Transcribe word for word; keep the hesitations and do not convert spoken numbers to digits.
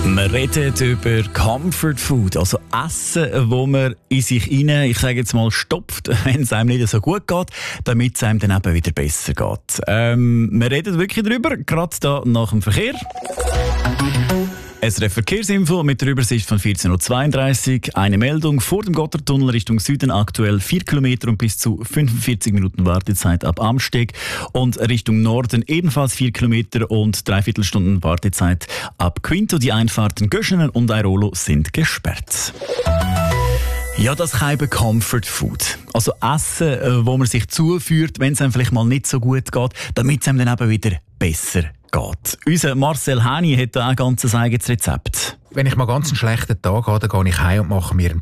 Wir reden über Comfort Food, also Essen, wo man in sich rein, ich sage jetzt mal, stopft, wenn es einem nicht so gut geht, damit es einem dann eben wieder besser geht. Ähm, wir reden wirklich darüber, gerade da nach dem Verkehr. S R F Verkehrsinfo mit der Übersicht von vierzehn Uhr zweiunddreißig. Eine Meldung vor dem Gotthardtunnel Richtung Süden, aktuell vier Kilometer und bis zu fünfundvierzig Minuten Wartezeit ab Amsteg. Und Richtung Norden ebenfalls vier Kilometer und dreiviertel Stunden Wartezeit ab Quinto. Die Einfahrten Göschenen und Airolo sind gesperrt. Ja, das kann eben Comfort Food. Also Essen, wo man sich zuführt, wenn es einem vielleicht mal nicht so gut geht, damit es einem dann eben wieder besser geht. Unser Marcel Häni hat da ein ganz eigenes Rezept. Wenn ich mal ganz einen schlechten Tag habe, dann gehe ich heim und mache mir einen